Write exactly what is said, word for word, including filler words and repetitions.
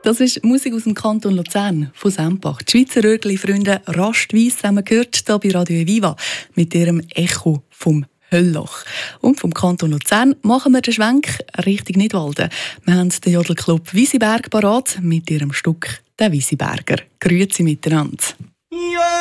Das ist Musik aus dem Kanton Luzern, von Sempach. Die Schweizer Rögli-Freunde Rastweiss haben wir gehört, hier bei Radio Viva, mit ihrem Echo vom Höllloch. Und vom Kanton Luzern machen wir den Schwenk Richtung Nidwalden. Wir haben den Jodelclub Wiesiberg parat mit ihrem Stück «Der Wiesiberger». Grüezi miteinander. Ja.